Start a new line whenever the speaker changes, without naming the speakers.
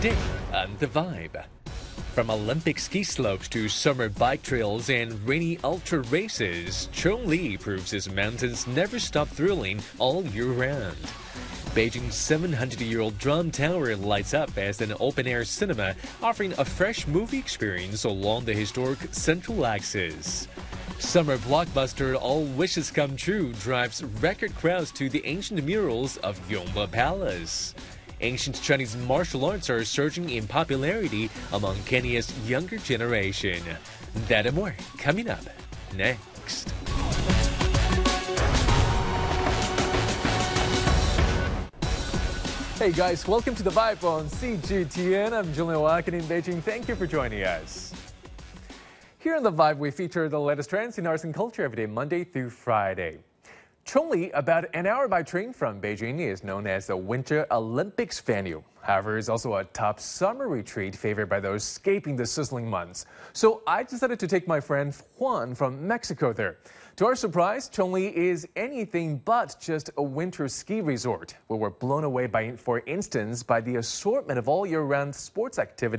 Today on The Vibe. From Olympic ski slopes to summer bike trails and rainy ultra races, Chongli proves his mountains never stop thrilling all year round. Beijing's 700-year-old Drum Tower lights up as an open-air cinema, offering a fresh movie experience along the historic Central Axis. Summer blockbuster All Wishes Come True drives record crowds to the ancient murals of Yonghe Palace. Ancient Chinese martial arts are surging in popularity among Kenya's younger generation. That and more coming up next.
Hey guys, welcome to The Vibe on CGTN. I'm Julian Wakan in Beijing. Thank you for joining us. Here on The Vibe, we feature the latest trends in arts and culture every day, Monday through Friday. Chongli, about an hour by train from Beijing, is known as the Winter Olympics venue. However, it's also a top summer retreat favored by those escaping the sizzling months. So I decided to take my friend Juan from Mexico there. To our surprise, Chongli is anything but just a winter ski resort. We were blown away by, for instance, by the assortment of all year-round sports activities.